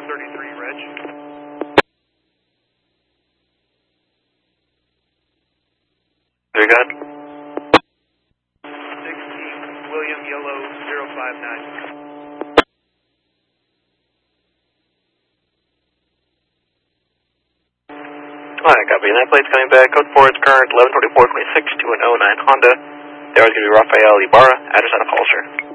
133, Reg. Very good. 16, William Yellow 059. Alright, copy. And that plate's coming back. Code 4 is current 112426 to an 09 Honda. There is going to be Rafael Ibarra, address out of Hollister.